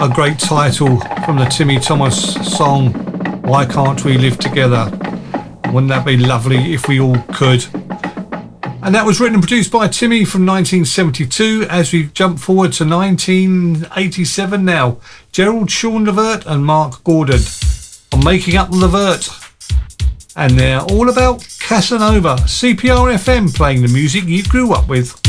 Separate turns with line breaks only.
A great title from the Timmy Thomas song, Why Can't We Live Together? Wouldn't that be lovely if we all could? And that was written and produced by Timmy from 1972. As we jump forward to 1987 now, Gerald Sean Levert and Mark Gordon on Making Up Levert. And they're all about Casanova. CPR FM, playing the music you grew up with.